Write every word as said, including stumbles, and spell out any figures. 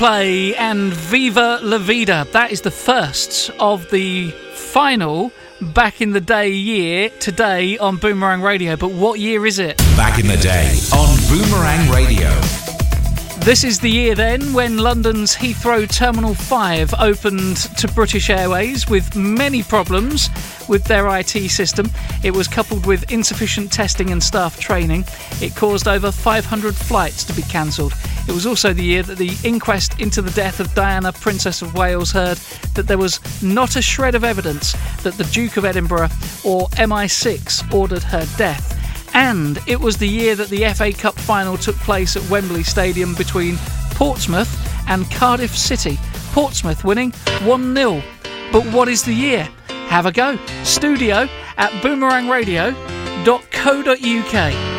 Play and Viva La Vida. That is the first of the final Back in the Day year today on Boomerang Radio. But what year is it? Back in the Day on Boomerang Radio. This is the year then when London's Heathrow Terminal five opened to British Airways with many problems with their I T system. It was coupled with insufficient testing and staff training. It caused over five hundred flights to be cancelled. It was also the year that the inquest into the death of Diana, Princess of Wales, heard that there was not a shred of evidence that the Duke of Edinburgh or M I six ordered her death. And it was the year that the F A Cup final took place at Wembley Stadium between Portsmouth and Cardiff City. Portsmouth winning one nil. But what is the year? Have a go. Studio at boomerang radio dot co dot uk.